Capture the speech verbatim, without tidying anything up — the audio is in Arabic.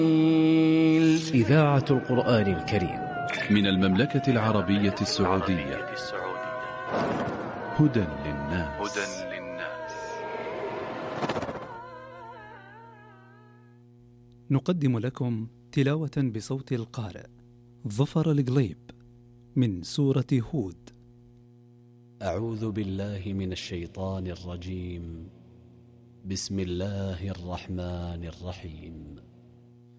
إذاعة القرآن الكريم من المملكة العربية السعودية. هدى للناس. نقدم لكم تلاوة بصوت القارئ ظفر القليب من سورة هود. أعوذ بالله من الشيطان الرجيم. بسم الله الرحمن الرحيم.